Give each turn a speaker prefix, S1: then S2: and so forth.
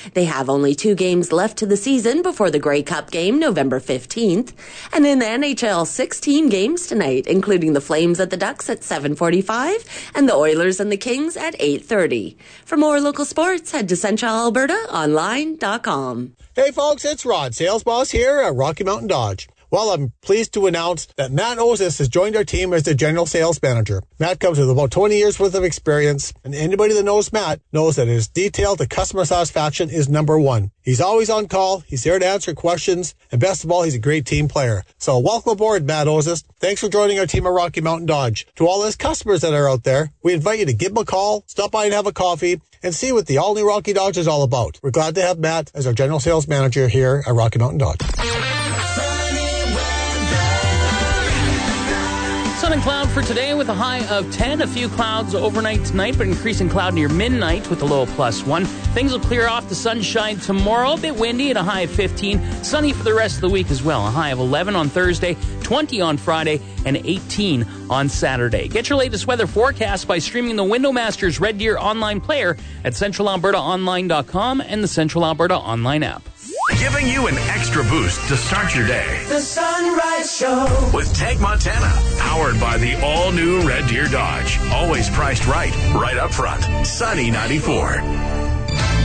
S1: They have only 2 games left to the season before the Grey Cup game November 15th. And in the NHL, 16 games tonight, including the Flames at the Ducks at 7:45 and the Oilers and the Kings at 8:30. For more local sports, head to CentralAlbertaOnline.com.
S2: Hey folks, it's Rod, sales boss here at Rocky Mountain Dodge. Well, I'm pleased to announce that Matt Ozis has joined our team as the general sales manager. Matt comes with about 20 years worth of experience, and anybody that knows Matt knows that his detail to customer satisfaction is number one. He's always on call, he's there to answer questions, and best of all, he's a great team player. So welcome aboard, Matt Ozis. Thanks for joining our team at Rocky Mountain Dodge. To all his customers that are out there, we invite you to give him a call, stop by and have a coffee, and see what the all-new Rocky Dodge is all about. We're glad to have Matt as our general sales manager here at Rocky Mountain Dodge.
S3: Sun and cloud for today with a high of 10. A few clouds overnight tonight, but increasing cloud near midnight with a low of +1. Things will clear off the sunshine tomorrow. A bit windy at a high of 15. Sunny for the rest of the week as well. A high of 11 on Thursday, 20 on Friday, and 18 on Saturday. Get your latest weather forecast by streaming the Windowmasters Red Deer online player at CentralAlbertaOnline.com and the Central Alberta Online app.
S4: Giving you an extra boost to start your day.
S5: The Sunrise Show
S4: with Tank Montana. Powered by the all-new Red Deer Dodge. Always priced right up front. Sunny 94.